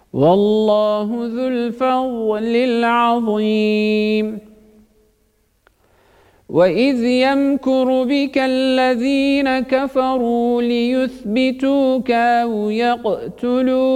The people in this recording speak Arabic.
والله ذو الفضل العظيم. وإذ يمكر بك الذين كفروا ليثبتوك أو يقتلوك